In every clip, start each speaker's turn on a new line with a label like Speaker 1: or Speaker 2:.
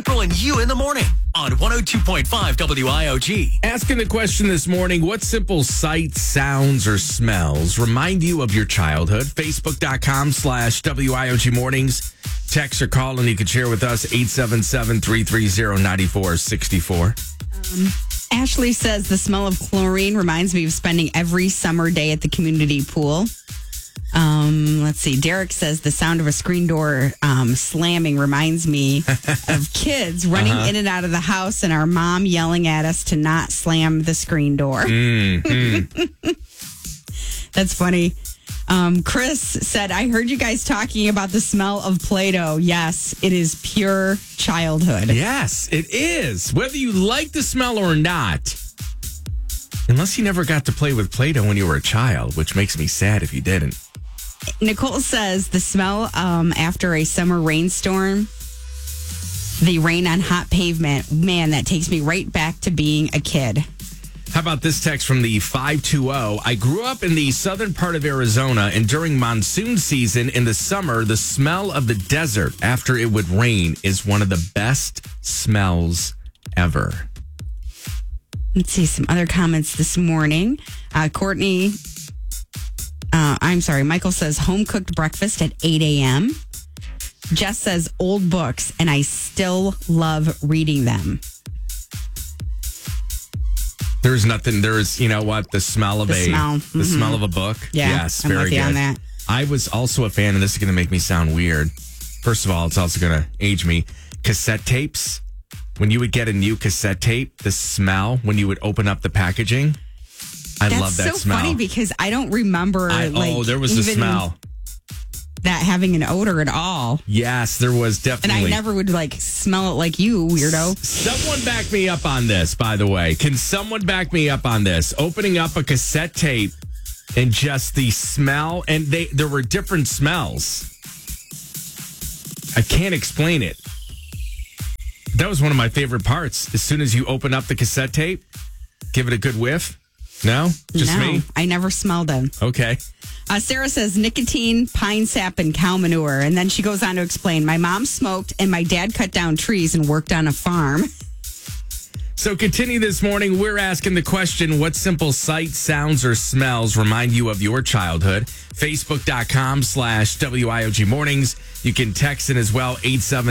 Speaker 1: And you in the morning on 102.5 WIOG.
Speaker 2: Asking the question this morning, what simple sights, sounds, or smells remind you of your childhood? Facebook.com/WIOG mornings. Text or call and you can share with us 877-330-9464.
Speaker 3: Ashley says the smell of chlorine reminds me of spending every summer day at the community pool. Let's see. Derek says the sound of a screen door slamming reminds me of kids running in and out of the house and our mom yelling at us to not slam the screen door. That's funny. Chris said, I heard you guys talking about the smell of Play-Doh. Yes, it is pure childhood.
Speaker 2: Yes, it is. Whether you like the smell or not. Unless you never got to play with Play-Doh when you were a child, which makes me sad if you didn't.
Speaker 3: Nicole says the smell after a summer rainstorm, the rain on hot pavement, man, that takes me right back to being a kid.
Speaker 2: How about this text from the 520? I grew up in the southern part of Arizona, and during monsoon season in the summer, the smell of the desert after it would rain is one of the best smells ever.
Speaker 3: Let's see some other comments this morning. Michael says home-cooked breakfast at 8 a.m. Jess says old books, and I still love reading them.
Speaker 2: There's nothing, you know what, the smell of the smell of a book.
Speaker 3: Yeah,
Speaker 2: yes,
Speaker 3: I'm
Speaker 2: very
Speaker 3: with you
Speaker 2: good.
Speaker 3: on that.
Speaker 2: I was also a fan, and this is going to make me sound weird. First of all, it's also going to age me. Cassette tapes. When you would get a new cassette tape, the smell when you would open up the packaging. Love that smell.
Speaker 3: That's so funny because I don't remember.
Speaker 2: There was a smell.
Speaker 3: That having an odor at all.
Speaker 2: Yes, there was definitely.
Speaker 3: And I never would smell it like you, weirdo.
Speaker 2: Someone back me up on this, by the way. Can someone back me up on this? Opening up a cassette tape and just the smell, and there were different smells. I can't explain it. That was one of my favorite parts. As soon as you open up the cassette tape, give it a good whiff. No? Just me?
Speaker 3: I never smelled them.
Speaker 2: Okay.
Speaker 3: Sarah says nicotine, pine sap, and cow manure. And then she goes on to explain, my mom smoked and my dad cut down trees and worked on a farm.
Speaker 2: So continue this morning. We're asking the question, what simple sights, sounds, or smells remind you of your childhood? Facebook.com/WIOG mornings. You can text in as well,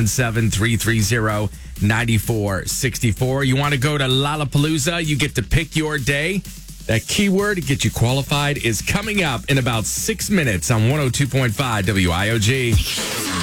Speaker 2: 877-330-9464. You want to go to Lollapalooza? You get to pick your day. That keyword to get you qualified is coming up in about 6 minutes on 102.5 WIOG.